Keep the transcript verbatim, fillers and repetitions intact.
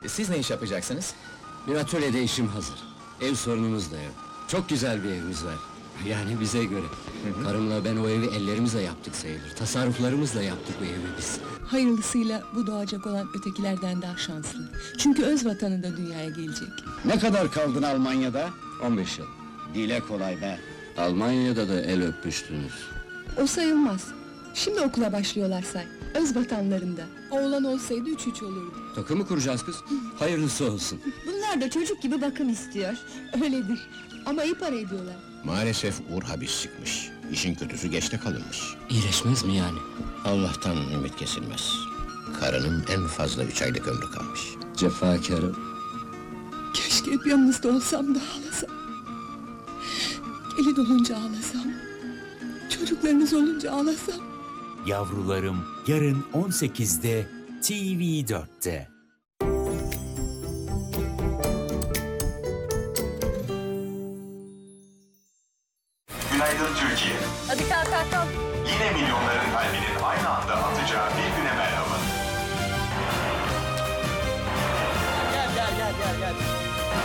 Siz ne iş yapacaksınız? Bir atölyede işim hazır. Ev sorunumuz da yok. Çok güzel bir evimiz var. Yani bize göre. Karımla ben o evi ellerimizle yaptık sayılır. Tasarruflarımızla yaptık bu evi biz. Hayırlısıyla bu doğacak olan ötekilerden daha şanslı. Çünkü öz vatanında dünyaya gelecek. Ne kadar kaldın Almanya'da? on beş yıl. Dile kolay be. Almanya'da da el öpmüştünüz. O sayılmaz. Şimdi okula başlıyorlar say. Öz vatanlarında. Oğlan olsaydı üç üç olurdu. Takı mı kuracağız kız? Hayırlısı olsun. Bunlar da çocuk gibi bakım istiyor. Öyledir. Ama iyi para ediyorlar. Maalesef Uğur hapis çıkmış. İşin kötüsü geçte kalınmış. İyileşmez mi yani? Allah'tan ümit kesilmez. Karının en fazla üç aylık ömrü kalmış. Cefakarım. Keşke hep yanınızda olsam da ağlasam. Gelin olunca ağlasam. Çocuklarınız olunca ağlasam. Yavrularım yarın on sekizde T V dörtte. Günaydın Türkiye. Hadi kalk kalk kalk. Yine milyonların kalbinin aynı anda atacağı bir güne merhaba.